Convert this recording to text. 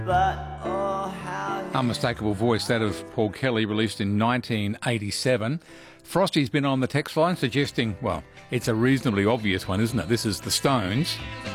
Unmistakable voice, that of Paul Kelly, released in 1987. Frosty's been on the text line suggesting, well, it's a reasonably obvious one, isn't it? This is The Stones.